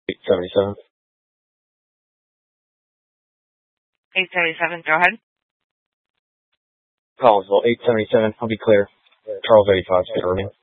877. 877, go ahead. Collinsville, 877. I'll be clear. Charles 85, State Irving.